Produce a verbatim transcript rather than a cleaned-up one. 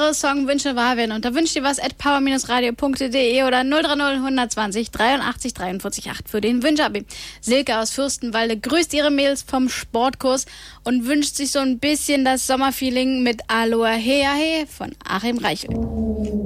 eure Songwünsche wahr werden. Und da wünscht ihr was at power radio punkt de oder null drei null hundertzwanzig dreiundachtzig dreiundvierzig acht für den Wünschabi. Silke aus Fürstenwalde grüßt ihre Mädels vom Sportkurs und wünscht sich so ein bisschen das Sommerfeeling mit Aloha Hea He von Achim Reichel.